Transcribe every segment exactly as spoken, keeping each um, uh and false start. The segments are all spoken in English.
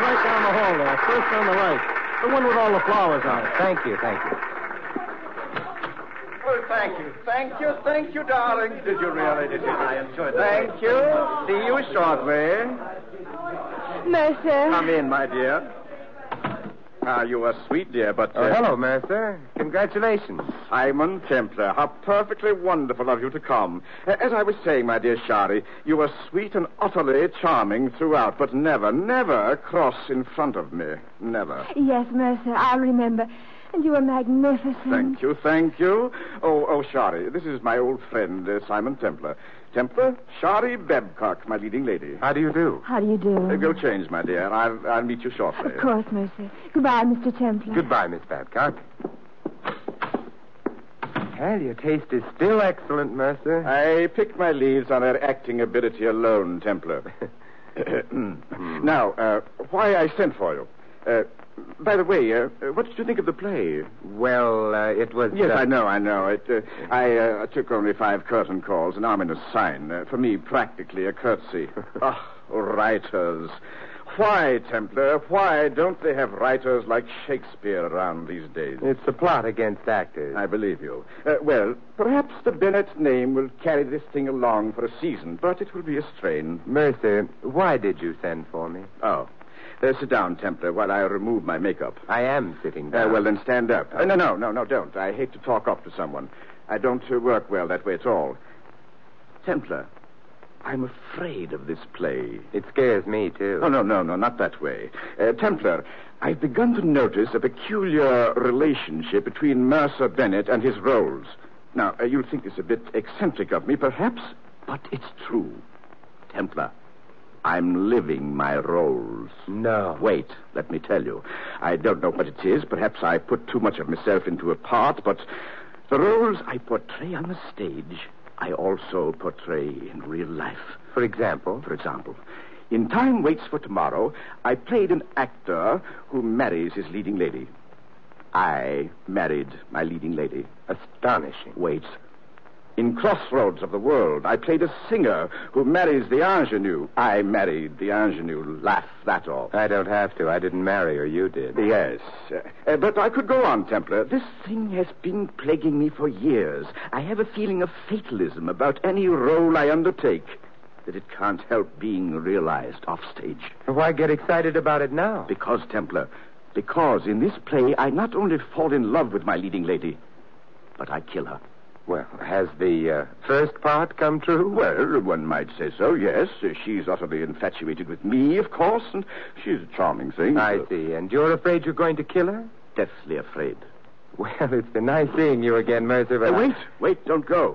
right down the hall there. First on the right. The one with all the flowers on it. Thank you, thank you. Well, thank you. Thank you, thank you, darling. Did you really? Did you? I enjoyed it. Thank you. See you shortly. Mercer. Come in, my dear. Ah, you are sweet, dear, but... Uh, Oh, hello, Mercer. Congratulations. Simon Templar, how perfectly wonderful of you to come. Uh, As I was saying, my dear Shari, you are sweet and utterly charming throughout, but never, never cross in front of me. Never. Yes, Mercer, I'll remember. And you were magnificent. Thank you, thank you. Oh, oh, Shari, this is my old friend, uh, Simon Templar. Templar, Shari Babcock, my leading lady. How do you do? How do you do? Uh, go change, my dear. I'll, I'll meet you shortly. Of course, Mercer. Goodbye, Mister Templar. Goodbye, Miss Babcock. Well, your taste is still excellent, Mercer. I picked my leads on her acting ability alone, Templar. Now, uh, why I sent for you. Uh, by the way, uh, what did you think of the play? Well, uh, it was... Yes, uh, I know, I know. It, uh, I uh, took only five curtain calls, an ominous sign. Uh, for me, practically a curtsy. Oh, writers. Why, Templar, why don't they have writers like Shakespeare around these days? It's the plot against actors. I believe you. Uh, well, perhaps the Bennett name will carry this thing along for a season, but it will be a strain. Mercer, why did you send for me? Oh. Uh, sit down, Templar, while I remove my makeup. I am sitting down. Uh, well, then stand up. Uh, no, no, no, no, don't. I hate to talk up to someone. I don't uh, work well that way at all. Templar, I'm afraid of this play. It scares me, too. Oh, no, no, no, not that way. Uh, Templar, I've begun to notice a peculiar relationship between Mercer Bennett and his roles. Now, uh, you'll think this a bit eccentric of me, perhaps, but it's true. Templar, I'm living my roles. No. Wait, let me tell you. I don't know what it is. Perhaps I put too much of myself into a part, but the roles I portray on the stage, I also portray in real life. For example? For example, in Time Waits for Tomorrow, I played an actor who marries his leading lady. I married my leading lady. Astonishing. Wait. In Crossroads of the World, I played a singer who marries the ingenue. I married the ingenue. Laugh, that all. I don't have to. I didn't marry her. You did. Yes. Uh, uh, but I could go on, Templar. This thing has been plaguing me for years. I have a feeling of fatalism about any role I undertake, that it can't help being realized offstage. Why get excited about it now? Because, Templar, because in this play I not only fall in love with my leading lady, but I kill her. Well, has the uh, first part come true? Well, one might say so, yes. She's utterly infatuated with me, of course, and she's a charming thing. I see. And you're afraid you're going to kill her? Deathly afraid. Well, it's been nice seeing you again, Mercer. But Uh, I- wait, wait, don't go.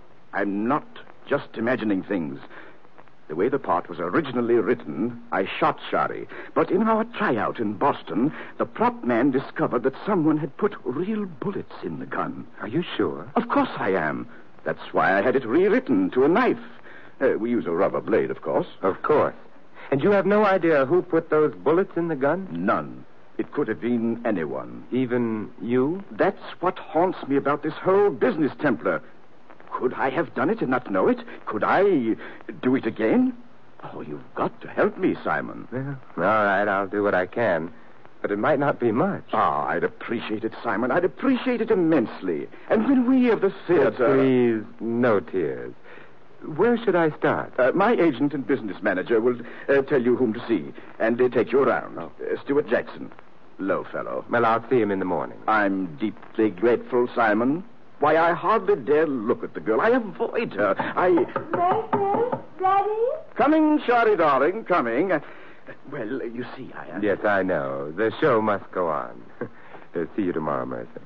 I'm not just imagining things. The way the part was originally written, I shot Shari. But in our tryout in Boston, the prop man discovered that someone had put real bullets in the gun. Are you sure? Of course I am. That's why I had it rewritten to a knife. Uh, we use a rubber blade, of course. Of course. And you have no idea who put those bullets in the gun? None. It could have been anyone. Even you? That's what haunts me about this whole business, Templar. Could I have done it and not know it? Could I do it again? Oh, you've got to help me, Simon. Well, all right, I'll do what I can. But it might not be much. Ah, I'd appreciate it, Simon. I'd appreciate it immensely. And when we of the theater... Please, no tears. Where should I start? Uh, my agent and business manager will uh, tell you whom to see and uh, take you around. Uh, Stuart Jackson. Low fellow. Well, I'll see him in the morning. I'm deeply grateful, Simon. Why, I hardly dare look at the girl. I avoid her. I... Mercer? Daddy? Coming, Shari, darling, coming. Uh, well, you see, I... Uh... Yes, I know. The show must go on. uh, see you tomorrow, Mercer.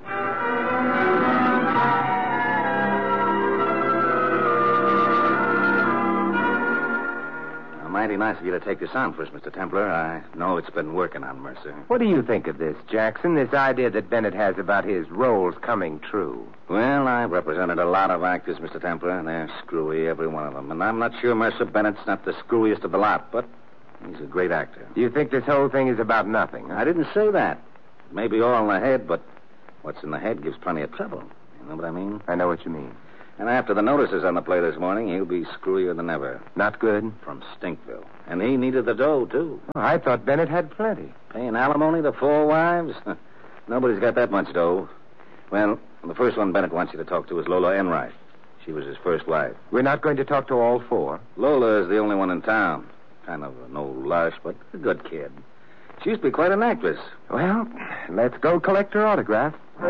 Mighty nice of you to take this on for us, Mister Templar. I know it's been working on Mercer. What do you think of this, Jackson? This idea that Bennett has about his roles coming true? Well, I've represented a lot of actors, Mister Templar, and they're screwy, every one of them. And I'm not sure Mercer Bennett's not the screwiest of the lot, but he's a great actor. Do you think this whole thing is about nothing? Huh? I didn't say that. Maybe all in the head, but what's in the head gives plenty of trouble. You know what I mean? I know what you mean. And after the notices on the play this morning, he'll be screwier than ever. Not good? From Stinkville. And he needed the dough, too. Oh, I thought Bennett had plenty. Paying alimony to four wives? Nobody's got that much dough. Well, the first one Bennett wants you to talk to is Lola Enright. She was his first wife. We're not going to talk to all four. Lola is the only one in town. Kind of an old lush, but a good kid. She used to be quite an actress. Well, let's go collect her autograph.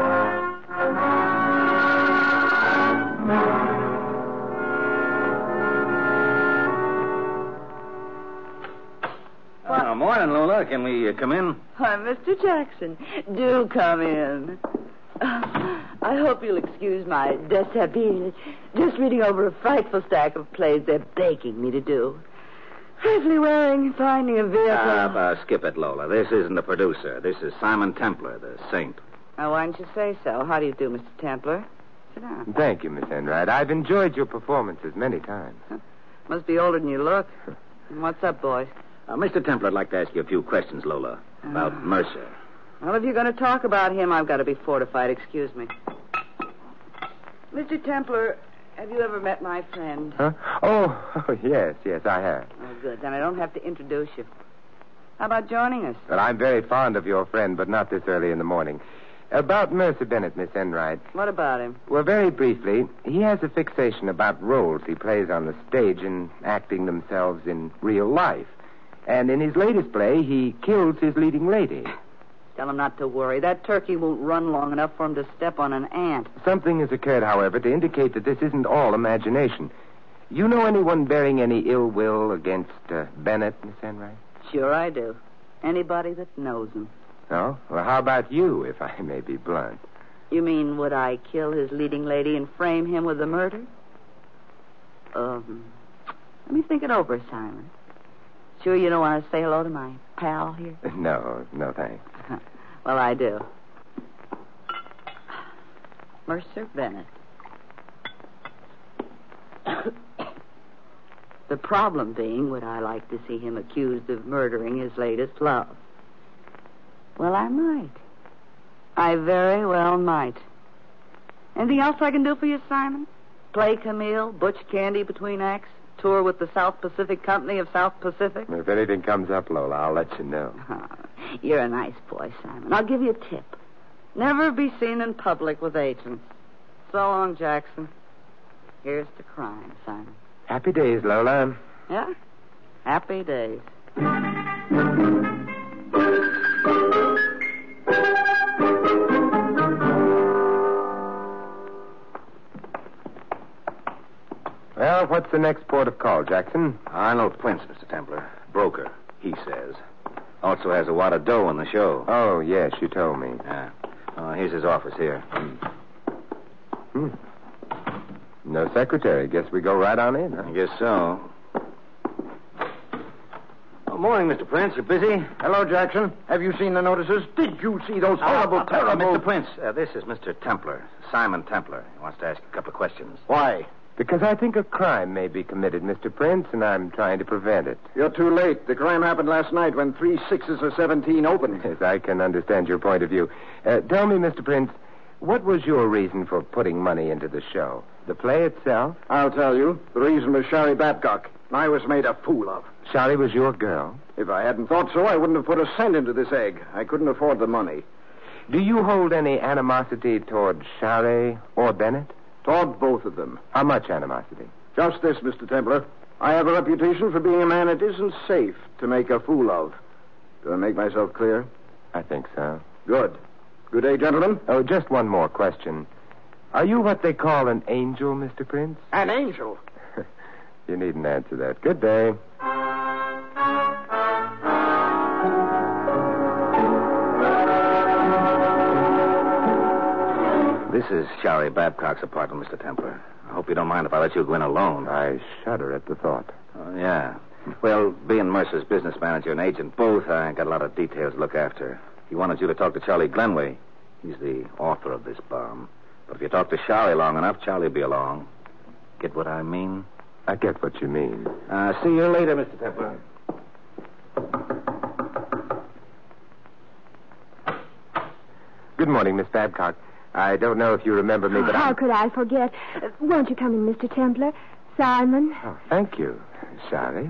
Oh, morning, Lola. Can we uh, come in? Why, Mister Jackson, do come in. Uh, I hope you'll excuse my dishabille. Just reading over a frightful stack of plays they're begging me to do. Safely wearing, finding a vehicle. Uh, uh, skip it, Lola. This isn't the producer. This is Simon Templar, the saint. Now, why didn't you say so? How do you do, Mister Templar? Sit down. Thank you, Miss Enright. I've enjoyed your performances many times. Must be older than you look. What's up, boys? Uh, Mister Templar, I'd like to ask you a few questions, Lola, about Uh. Mercer. Well, if you're going to talk about him, I've got to be fortified. Excuse me. Mister Templar, have you ever met my friend? Huh? Oh, oh, yes, yes, I have. Oh, good. Then I don't have to introduce you. How about joining us? Well, I'm very fond of your friend, but not this early in the morning. About Mercer Bennett, Miss Enright. What about him? Well, very briefly, he has a fixation about roles he plays on the stage and acting themselves in real life. And in his latest play, he kills his leading lady. Tell him not to worry. That turkey won't run long enough for him to step on an ant. Something has occurred, however, to indicate that this isn't all imagination. You know anyone bearing any ill will against uh, Bennett, Miss Enright? Sure I do. Anybody that knows him. No? Well, how about you, if I may be blunt? You mean, would I kill his leading lady and frame him with the murder? Um, let me think it over, Simon. Sure you don't want to say hello to my pal here? No, no thanks. Well, I do. Mercer Bennett. The problem being, would I like to see him accused of murdering his latest love? Well, I might. I very well might. Anything else I can do for you, Simon? Play Camille, Butch Candy between acts, tour with the South Pacific Company of South Pacific? If anything comes up, Lola, I'll let you know. Oh, you're a nice boy, Simon. I'll give you a tip. Never be seen in public with agents. So long, Jackson. Here's to crime, Simon. Happy days, Lola. Yeah? Happy days. Well, what's the next port of call, Jackson? Arnold Prince, Mister Templar. Broker, he says. Also has a wad of dough on the show. Oh, yes, you told me. Yeah. Uh, here's his office here. Hmm. No secretary. Guess we go right on in, huh? I guess so. Oh, morning, Mister Prince. You busy? Hello, Jackson. Have you seen the notices? Did you see those horrible, Uh, uh, terrible... Mister Prince, uh, this is Mister Templar, Simon Templar. He wants to ask you a couple of questions. Why? Because I think a crime may be committed, Mister Prince, and I'm trying to prevent it. You're too late. The crime happened last night when three sixes of seventeen opened. Yes, I can understand your point of view. Uh, tell me, Mister Prince, what was your reason for putting money into the show? The play itself? I'll tell you. The reason was Sherry Babcock. I was made a fool of. Charlie was your girl? If I hadn't thought so, I wouldn't have put a cent into this egg. I couldn't afford the money. Do you hold any animosity toward Charlie or Bennett? Toward both of them. How much animosity? Just this, Mister Templar. I have a reputation for being a man it isn't safe to make a fool of. Do I make myself clear? I think so. Good. Good day, gentlemen. Oh, just one more question. Are you what they call an angel, Mister Prince? An angel. You needn't answer that. Good day. This is Charlie Babcock's apartment, Mister Templar. I hope you don't mind if I let you go in alone. I shudder at the thought. Oh, yeah. Well, being Mercer's business manager and agent both, I got a lot of details to look after. He wanted you to talk to Charlie Glenway. He's the author of this bomb. But if you talk to Charlie long enough, Charlie'll be along. Get what I mean? I get what you mean. Uh, see you later, Mister Templar. Good morning, Miss Babcock. I don't know if you remember me, Oh, but how I'm... could I forget? Uh, won't you come in, Mister Templar? Simon, Oh, thank you, Charlie.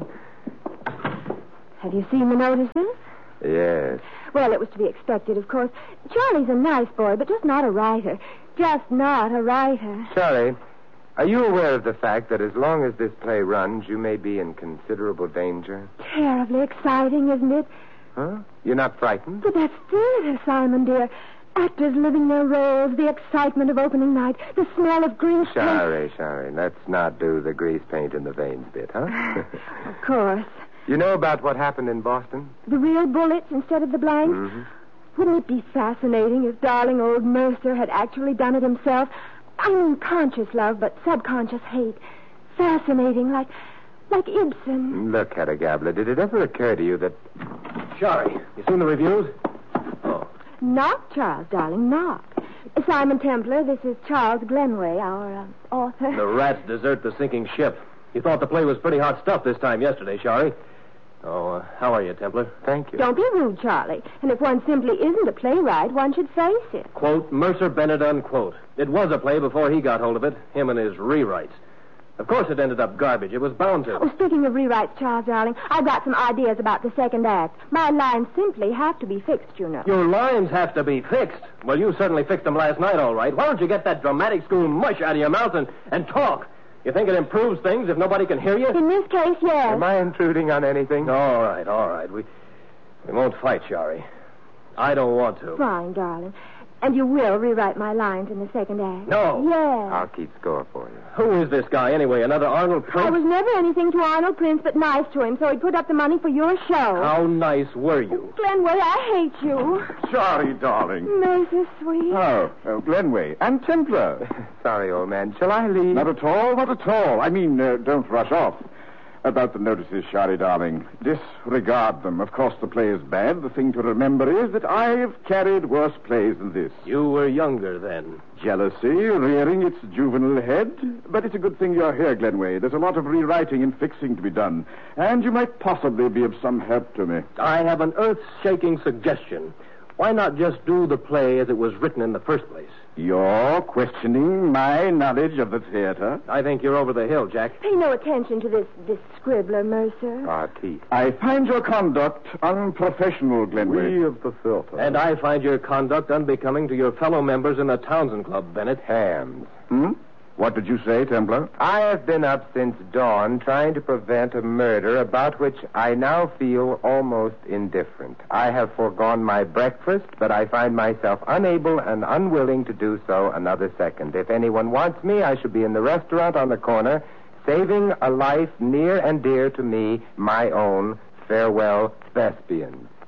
have you seen the notices? Yes. Well, it was to be expected, of course. Charlie's a nice boy, but just not a writer. Just not a writer. Charlie, are you aware of the fact that as long as this play runs, you may be in considerable danger? Terribly exciting, isn't it? Huh? You're not frightened? But that's theater, Simon, dear. Actors living their roles, the excitement of opening night, the smell of grease paint. Sorry, sorry. Let's not do the grease paint in the veins bit, huh? Of course. You know about what happened in Boston? The real bullets instead of the blanks? Mm-hmm. Wouldn't it be fascinating if darling old Mercer had actually done it himself? I mean conscious love, but subconscious hate. Fascinating, like like Ibsen. Look, Hedda Gabler, did it ever occur to you that... Shari, you seen the reviews? Oh. Knock, Charles, darling, knock. Simon Templar, this is Charles Glenway, our uh, author. The rats desert the sinking ship. You thought the play was pretty hot stuff this time yesterday, Shari. Oh, uh, how are you, Templar? Thank you. Don't be rude, Charlie. And if one simply isn't a playwright, one should face it. Quote, Mercer Bennett, unquote. It was a play before he got hold of it, him and his rewrites. Of course it ended up garbage. It was bound to. Oh, speaking of rewrites, Charles, darling, I've got some ideas about the second act. My lines simply have to be fixed, you know. Your lines have to be fixed. Well, you certainly fixed them last night, all right. Why don't you get that dramatic school mush out of your mouth and, and talk? You think it improves things if nobody can hear you? In this case, yes. Am I intruding on anything? All right, all right. We, we won't fight, Shari. I don't want to. Fine, darling. And you will rewrite my lines in the second act? No. Yes. I'll keep score for you. Who is this guy, anyway? Another Arnold Prince? I was never anything to Arnold Prince but nice to him, so he put up the money for your show. How nice were you? Glenway, I hate you. Sorry, darling. Mercy, sweet. Oh, oh, Glenway and Templar. Sorry, old man. Shall I leave? Not at all, not at all. I mean, uh, don't rush off. About the notices, Shari, darling. Disregard them. Of course, the play is bad. The thing to remember is that I've carried worse plays than this. You were younger then. Jealousy rearing its juvenile head. But it's a good thing you're here, Glenway. There's a lot of rewriting and fixing to be done. And you might possibly be of some help to me. I have an earth-shaking suggestion. Why not just do the play as it was written in the first place? You're questioning my knowledge of the theater? I think you're over the hill, Jack. Pay no attention to this, this scribbler, Mercer. Our teeth. I find your conduct unprofessional, Glenway. We of the theater. And I find your conduct unbecoming to your fellow members in the Townsend Club, Bennett. Hams. Hmm? What did you say, Templar? I have been up since dawn trying to prevent a murder about which I now feel almost indifferent. I have foregone my breakfast, but I find myself unable and unwilling to do so another second. If anyone wants me, I shall be in the restaurant on the corner, saving a life near and dear to me, my own. Farewell, Thespians.